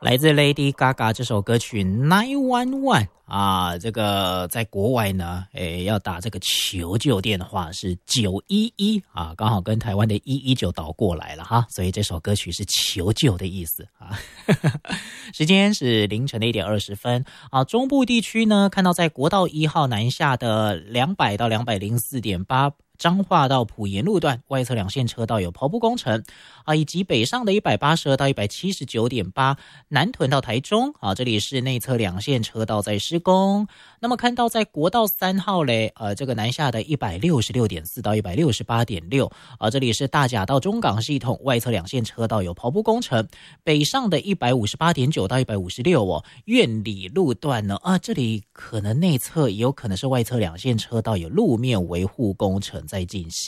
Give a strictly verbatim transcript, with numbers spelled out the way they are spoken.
来自 Lady Gaga 这首歌曲 nine one one 啊，这个在国外呢，诶，要打这个求救电话是九一一啊，刚好跟台湾的一一九倒过来了哈，所以这首歌曲是求救的意思啊。时间是凌晨的一点二十分啊，中部地区呢，看到在国道一号南下的两百到两百零四点八。彰化到埔盐路段外侧两线车道有跑步工程啊，以及北上的一百八十二到一百七十九点八南屯到台中啊，这里是内侧两线车道在施工。那么看到在国道三号嘞，呃，这个南下的一百六十六点四到一百六十八点六啊，这里是大甲到中港系统外侧两线车道有跑步工程，北上的一百五十八点九到一百五十六哦，苑里路段呢啊，这里可能内侧也有可能是外侧两线车道有路面维护工程在进行。